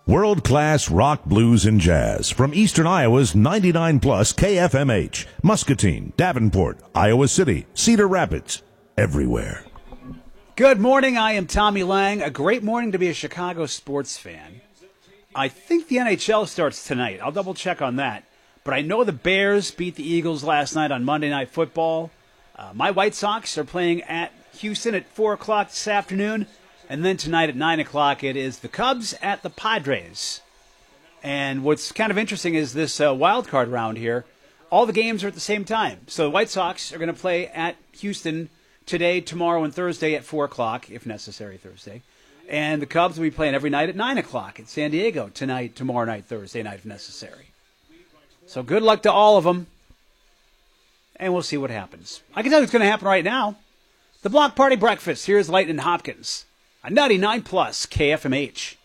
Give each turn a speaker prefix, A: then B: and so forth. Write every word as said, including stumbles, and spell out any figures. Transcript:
A: World-class rock, blues, and jazz from Eastern Iowa's ninety-nine plus K F M H, Muscatine, Davenport, Iowa City, Cedar Rapids, everywhere.
B: Good morning, I am Tommy Lang. A great morning to be a Chicago sports fan. I think the N H L starts tonight. I'll double check on that. But I know the Bears beat the Eagles last night on Monday Night Football. Uh, my White Sox are playing at Houston at four o'clock this afternoon. And then tonight at nine o'clock, it is the Cubs at the Padres. And what's kind of interesting is this uh, wild card round here. All the games are at the same time. So the White Sox are going to play at Houston today, tomorrow, and Thursday at four o'clock, if necessary, Thursday. And the Cubs will be playing every night at nine o'clock at San Diego tonight, tomorrow night, Thursday night, if necessary. So good luck to all of them. And we'll see what happens. I can tell you what's going to happen right now. The Block Party Breakfast. Here's Lightning Hopkins. A ninety-nine plus K F M H.